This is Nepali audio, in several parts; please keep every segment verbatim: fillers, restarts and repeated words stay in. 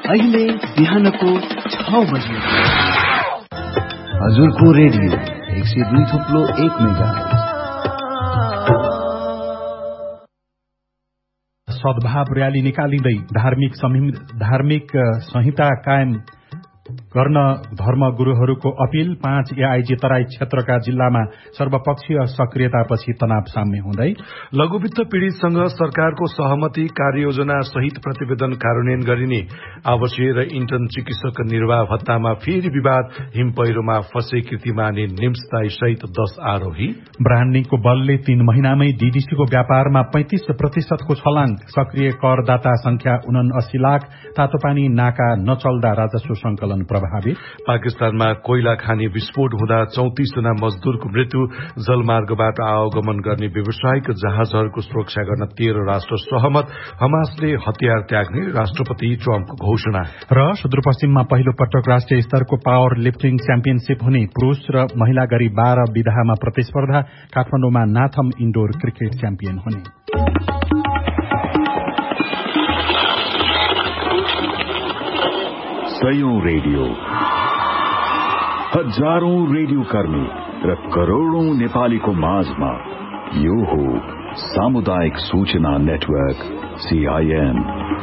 अहिले बिहानको छ बजे हजुरको रेडियो एक सय दुई थुप्लो एक मेगा सद्भाव रयाली निकालिँदै धार्मिक धार्मिक संहिता कायम गर्न धर्म गुरूहरूको अपील। पाँच एआईजी तराई क्षेत्रका जिल्लामा सर्वपक्षीय सक्रियतापछि तनाव साम्य हुँदै लघुवित्त पीड़ितसँग सरकारको सहमति कार्ययोजना सहित प्रतिवेदन कार्यान्वयन गरिने आवासीय र इन्टर्न चिकित्सक निर्वाह भत्तामा फेरि विवाद। हिम पहिरोमा फँसे कीर्तिमानी निम्सदाई सहित दश आरोही। ब्रान्डिङको बलले तीन महिनामै डीडीसीको व्यापारमा पैंतिस प्रतिशतको छलाङ। सक्रिय करदाता संख्या उनासी लाख। तातोपानी नाका नचल्दा राजस्व संकलन प्रभावित। पाकिस्तानमा कोइला खानी विस्फोट हुँदा चौतिस जना मजदूरको मृत्यु। जलमार्गबाट आवागमन गर्ने व्यावसायिक जहाजहरूको सुरक्षा गर्न तेह्र राष्ट्र सहमत। हमासले हतियार त्याग्ने राष्ट्रपति ट्रम्पको घोषणा। र सुदूरपश्चिममा पहिलो पटक राष्ट्रिय स्तरको पावर लिफ्टिङ च्याम्पियनशीप हुने। पुरूष र महिला गरी बाह्र विधामा प्रतिस्पर्धा। काठमाडौँमा नाथम इन्डोर क्रिकेट च्याम्पियन हुने। सयौं रेडियो, हजारौं रेडियो कर्मी र करोड़ौं नेपालीको माझमा यो हो सामुदायिक सूचना नेटवर्क सीआईएन।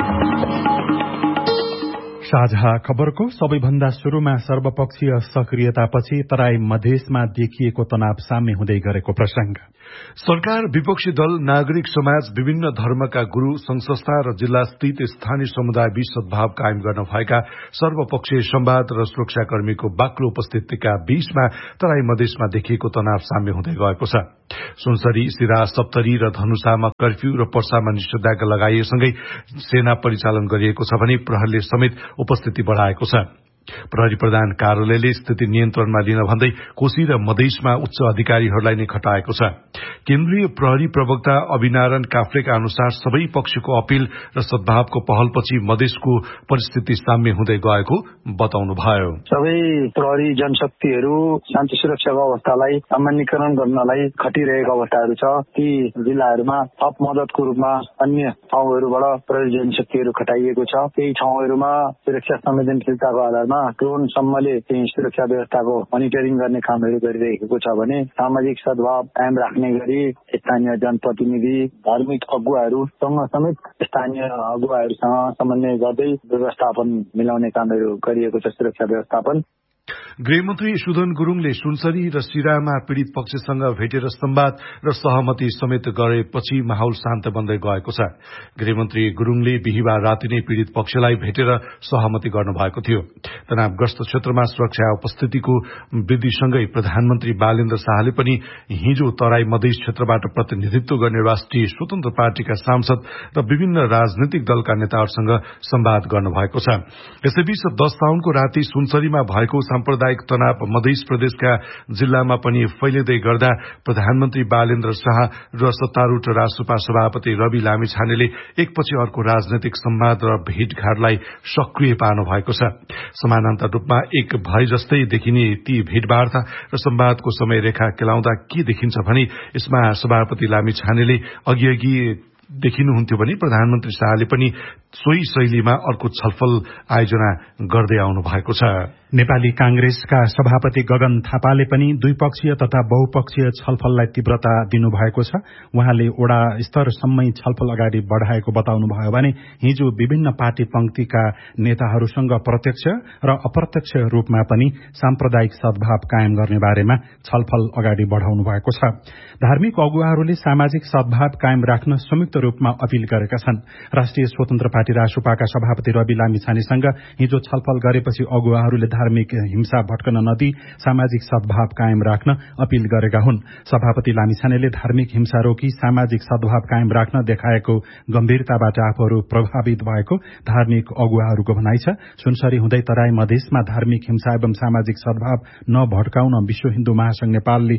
साझा खबरको सबैभन्दा शुरूमा सर्वपक्षीय सक्रियतापछि तराई मधेसमा देखिएको तनाव साम्य हुँदै गरेको प्रसंग। सरकार, विपक्षी दल, नागरिक समाज, विभिन्न धर्मका गुरू, संघ संस्था र जिल्ला स्थित स्थानीय समुदाय बीच सद्भाव कायम गर्न भएका सर्वपक्षीय संवाद र सुरक्षाकर्मीको बाक्लो उपस्थितिका बीचमा तराई मधेसमा देखिएको तनाव साम्य हुँदै गएको छ। सुनसरी, सिरा, सप्तरी र धनुषामा कर्फ्यू र पर्सामा निषेधाज्ञा लगाइएसँगै सेना परिचालन गरिएको छ भने प्रहरीले समेत उपस्थिति बढ़ाएको छ। प्रहरी प्रधान कार्यालयले स्थिति नियन्त्रणमा लिन भन्दै कोशी र मधेसमा उच्च अधिकारीहरूलाई नै खटाएको छ। केन्द्रीय प्रहरी प्रवक्ता अभिनारायण काफ्लेका अनुसार सबै पक्षको अपील र सद्भावको पहलपछि मधेसको परिस्थिति साम्य हुँदै गएको बताउनुभयो। सबै प्रहरी जनशक्तिहरू शान्ति सुरक्षाको अवस्थालाई सामान्यकरण गर्नलाई खटिरहेको अवस्थाहरू छ। ती जिल्लाहरूमा थप मद्दतको रूपमा अन्य ठाउँहरूबाट प्रहरी जनशक्तिहरू खटाइएको छ। केही ठाउँहरूमा सुरक्षा संवेदनशीलताको आधारमा ड्रोन सम्मले चाहिँ सुरक्षा व्यवस्थाको मोनिटरिङ गर्ने कामहरू गरिरहेको छ भने सामाजिक सद्भाव कायम राख्ने गरी स्थानीय जनप्रतिनिधि, धार्मिक अगुवाहरूसँग समेत स्थानीय अगुवाहरूसँग समन्वय गर्दै व्यवस्थापन मिलाउने कामहरू गरिएको छ। सुरक्षा व्यवस्थापन गृहमन्त्री सुदन गुरूङले सुनसरी र सिरामा पीड़ित पक्षसँग भेटेर संवाद र सहमति समेत गरेपछि माहौल शान्त बन्दै गएको छ। गृहमन्त्री गुरूङले बिहिबार राति नै पीड़ित पक्षलाई भेटेर सहमति गर्नुभएको थियो। तनावग्रस्त क्षेत्रमा सुरक्षा उपस्थितिको वृद्धिसँगै प्रधानमन्त्री बालेन्द्र शाहले पनि हिजो तराई मधेस क्षेत्रबाट प्रतिनिधित्व गर्ने राष्ट्रिय स्वतन्त्र पार्टीका सांसद र विभिन्न राजनैतिक दलका नेताहरूसँग संवाद गर्नुभएको छ। यसैबीच दश साउनको राति सुनसरीमा भएको साम्प्रदायिक तनाव मधेस प्रदेशका जिल्लामा पनि फैलिँदै गर्दा प्रधानमन्त्री बालेन्द्र शाह र सत्तारूढ राष्ट्रपा सभापति रवि लामिछानेले एकपछि अर्को राजनैतिक संवाद र भेटघाटलाई सक्रिय पार्नु भएको छ। समानान्तर रूपमा एक भए जस्तै देखिने ती भेटवार्ता र संवादको समय रेखा केलाउँदा के देखिन्छ भने यसमा सभापति लामिछानेले अघि अघि देखिनुहुन्थ्यो भने प्रधानमन्त्री शाहले पनि सोही शैलीमा अर्को छलफल आयोजना गर्दै आउनु भएको छ। नेपाली कांग्रेसका सभापति गगन थापाले पनि द्विपक्षीय तथा बहुपक्षीय छलफललाई तीव्रता दिनुभएको छ। उहाँले वडा स्तरसम्मै छलफल अगाडि बढ़ाएको बताउनुभयो भने हिजो विभिन्न पार्टी पंक्तिका नेताहरूसँग प्रत्यक्ष र अप्रत्यक्ष रूपमा पनि साम्प्रदायिक सद्भाव कायम गर्ने बारेमा छलफल अगाडि बढ़ाउनु भएको छ। धार्मिक अगुवाहरूले सामाजिक सद्भाव कायम राख्न संयुक्त रूपमा अपील गरेका छन्। राष्ट्रिय स्वतन्त्र पार्टी रासुपाका सभापति रवि लामिछानेसँग हिजो छलफल गरेपछि अगुवाहरूले धार्मिक हिंसा भट्कन नदी सामाजिक सद्भाव कायम राख्न अपील गरेका हुन्। सभापति लामिछानेले धार्मिक हिंसा रोकी सामाजिक सद्भाव कायम राख्न देखाएको गम्भीरताबाट आफूहरू प्रभावित भएको धार्मिक अगुवाहरूको भनाइ छ। सुनसरी हुँदै तराई मधेसमा धार्मिक हिंसा एवं सामाजिक सद्भाव नभट्काउन विश्व हिन्दू महासंघ नेपालले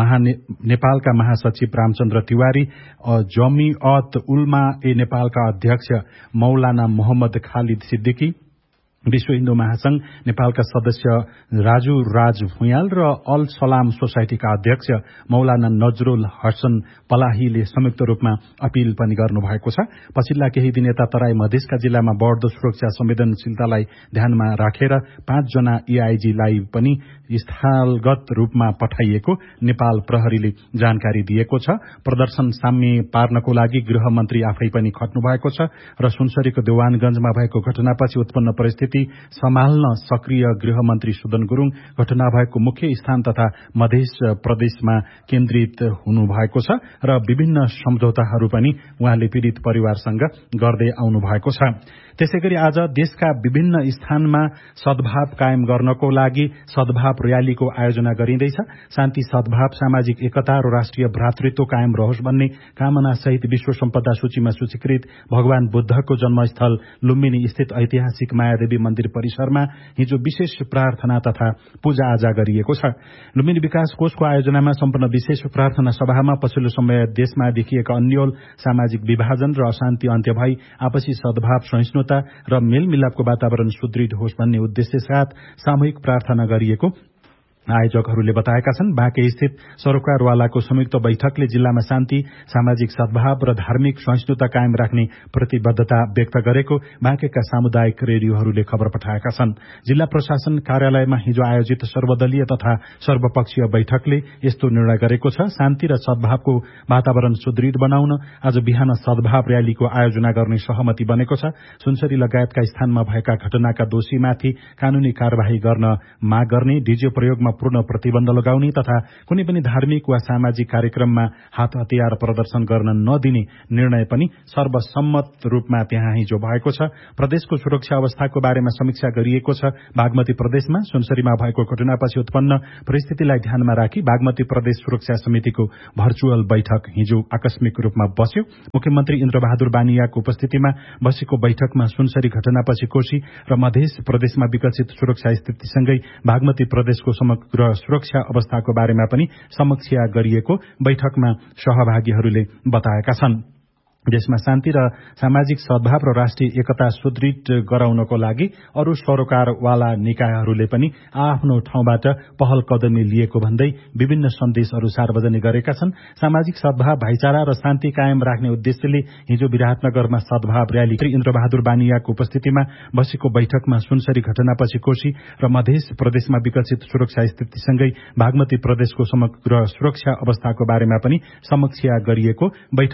नेपालका महासचिव रामचन्द्र तिवारी, जमिअत उलमा ए नेपालका अध्यक्ष मौलाना मोहम्मद खालिद सिद्दिकी, विश्व हिन्दू महासंघ नेपालका सदस्य राजु राज भुयाल र अल सलाम सोसाइटीका अध्यक्ष मौलाना नजरुल हसन पलाहीले संयुक्त रूपमा अपील पनि गर्नुभएको छ। पछिल्ला केही दिन यता तराई मधेसका जिल्लामा बढ्दो सुरक्षा संवेदनशीलतालाई ध्यानमा राखेर पाँचजना एआईजीलाई पनि स्थलगत रूपमा पठाइएको नेपाल प्रहरीले जानकारी दिएको छ। प्रदर्शन साम्य पार्नको लागि गृहमन्त्री आफै पनि खट्नु भएको छ र सुनसरीको देवानगंजमा भएको घटनापछि उत्पन्न परिस्थिति सम्हाल्न सक्रिय गृहमन्त्री सुदन गुरूङ घटना भएको मुख्य स्थान तथा मध्य प्रदेशमा केन्द्रित हुनुभएको छ र विभिन्न सम्झौताहरू पनि उहाँले पीड़ित परिवारसँग गर्दै आउनु भएको छ। त्यसैगरी आज देशका विभिन्न स्थानमा सद्भाव कायम गर्नको लागि सद्भाव र्यालीको आयोजना गरिँदैछ। शान्ति, सद्भाव, सामाजिक एकता र राष्ट्रिय भ्रातृत्व कायम रहोस् भन्ने कामना सहित विश्व सम्पदा सूचीमा सूचीकृत भगवान बुद्धको जन्मस्थल लुम्बिनी स्थित ऐतिहासिक मायादेवी मन्दिर परिसरमा हिजो विशेष प्रार्थना तथा पूजा आजा गरिएको छ। लुम्बिनी विकास कोषको आयोजनामा सम्पन्न विशेष प्रार्थना सभामा पछिल्लो समय देशमा देखिएका अन्यल सामाजिक विभाजन र अशान्ति अन्त्य भई आपसी सद्भाव, सहिष्णुता र मेलमिलापको वातावरण सुदृढ होस् भन्ने उद्देश्य साथ सामूहिक प्रार्थना गरिएको आयोजकहरूले बताएका छन्। बाँके स्थित सरोकारवालाको संयुक्त बैठकले जिल्लामा शान्ति, सामाजिक सद्भाव र धार्मिक सहिष्णुता कायम राख्ने प्रतिबद्धता व्यक्त गरेको बाँकेका सामुदायिक रेडियोहरूले खबर पठाएका छन्। जिल्ला प्रशासन कार्यालयमा हिजो आयोजित सर्वदलीय तथा सर्वपक्षीय बैठकले यस्तो निर्णय गरेको छ। शान्ति र सद्भावको वातावरण सुदृढ बनाउन आज बिहान सद्भाव र्यालीको आयोजना गर्ने सहमति बनेको छ। सुनसरी लगायतका स्थानमा भएका घटनाका दोषीमाथि कानूनी कार्यवाही गर्न माग गर्ने, डीजे प्रयोगमा पूर्ण प्रतिबन्ध लगाउने तथा कुनै पनि धार्मिक वा सामाजिक कार्यक्रममा हात हतियार प्रदर्शन गर्न नदिने निर्णय पनि सर्वसम्मत रूपमा त्यहाँ हिजो भएको छ। प्रदेशको सुरक्षा अवस्थाको बारेमा समीक्षा गरिएको छ। बागमती प्रदेशमा सुनसरीमा भएको घटनापछि उत्पन्न परिस्थितिलाई ध्यानमा राखी बागमती प्रदेश सुरक्षा समितिको भर्चुअल बैठक हिजो आकस्मिक रूपमा बस्यो। मुख्यमन्त्री इन्द्रबहादुर बानियाको उपस्थितिमा बसेको बैठकमा सुनसरी घटनापछि कोशी र मध्य प्रदेशमा विकसित सुरक्षा स्थितिसँगै बागमती प्रदेशको समग्र र सुरक्षा अवस्थाको बारेमा पनि समीक्षा गरिएको बैठकमा सहभागीहरूले बताएका छन्। देशमा शान्ति र सामाजिक सद्भाव र राष्ट्रिय एकता सुदृढ गराउनको लागि अरू सरोकारवाला निकायहरूले पनि आफ्नो ठाउँबाट पहल कदमी लिएको भन्दै विभिन्न सन्देशहरू सार्वजनिक गरेका छन्। सामाजिक सद्भाव, भाइचारा र शान्ति कायम राख्ने उद्देश्यले हिजो विराटनगरमा सद्भाव र्याली इन्द्रबहादुर बानियाको उपस्थितिमा बसेको बैठकमा सुनसरी घटनापछि कोशी र मध्य प्रदेशमा विकसित सुरक्षा स्थितिसँगै बागमती प्रदेशको समग्र सुरक्षा अवस्थाको बारेमा पनि समीक्षा गरिएको बैठक